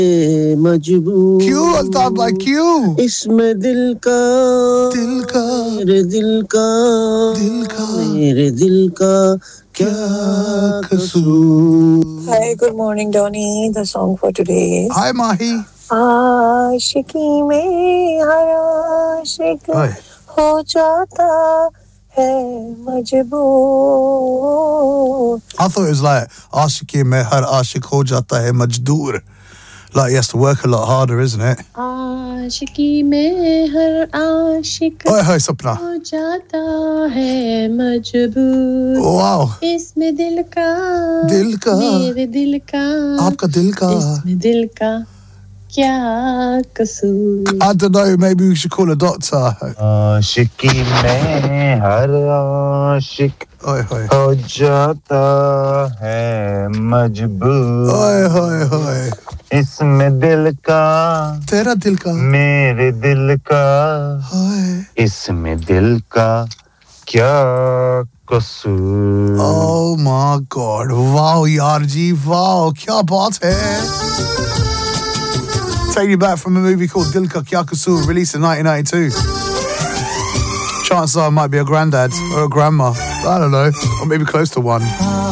मजबूर क्यों अल्ताफ भाई क्यों इसमें दिल का मेरे दिल का क्या कसूर. Hi, good morning, Donny. The song for today is Hi Mahi. आशिकी में हर आशिक Oi. हो जाता है मजबूर. I thought it was like आशिकी में हर आशिक हो जाता है मजदूर. Like he has to work a lot harder, isn't it? आशिकी में हर आशिक Oi, Sapna. हो जाता है मजबूर. Wow. इसमें दिल का मेरे दिल का आपका दिल का इसमें दिल का क्या कसूर. I don't know, maybe we should call a doctor. आशिकी में हर आशिक Oi. हो जाता है मजबूर. Oi. इसमें दिल का तेरा दिल का मेरे दिल का इसमें दिल का क्या कसूर. Oh my god. Wow, yaar ji. Wow, kya baat hai. Taking you back from a movie called Dil Ka Kya Kasoor, released in 1992. Chances are I might be a granddad or a grandma. I don't know. Or maybe close to one.